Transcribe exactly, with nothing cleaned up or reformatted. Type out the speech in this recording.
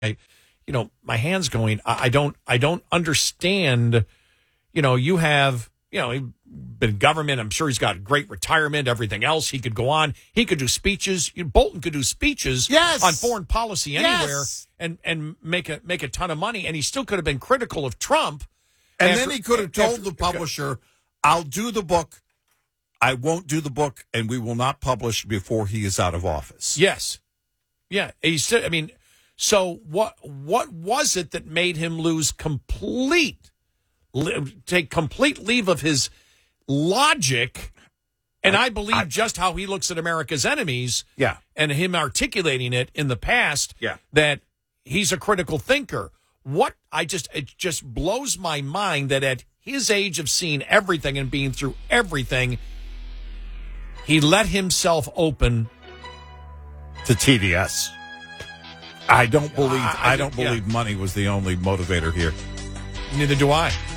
I, you know, my hand's going. I, I don't. I don't understand. You know, you have. You know, he's been government. I'm sure he's got great retirement. Everything else, he could go on. He could do speeches. Bolton could do speeches yes. on foreign policy anywhere yes. and and make a make a ton of money. And he still could have been critical of Trump. And after, then he could have told after, the publisher, "I'll do the book. I won't do the book, and we will not publish before he is out of office." Yes, yeah. He said. I mean, so what? What was it that made him lose complete? Take complete leave of his logic, and I, I believe I, just how he looks at America's enemies, yeah, and him articulating it in the past, yeah, that he's a critical thinker. What I just it just blows my mind that at his age of seeing everything and being through everything, he let himself open to T D S. I don't believe. Uh, I, I don't yeah. believe money was the only motivator here. Neither do I.